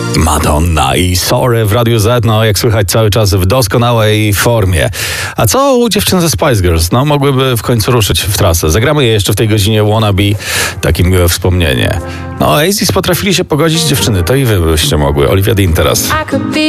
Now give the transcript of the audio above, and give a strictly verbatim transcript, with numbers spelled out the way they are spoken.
Madonna i Sorry w Radiu Z, no jak słychać cały czas w doskonałej formie. A co u dziewczyn ze Spice Girls? No mogłyby w końcu ruszyć w trasę. Zagramy je jeszcze w tej godzinie Wannabe, takie miłe wspomnienie. No Oasis potrafili się pogodzić, dziewczyny, to i wy byście mogły. Olivia Dean teraz.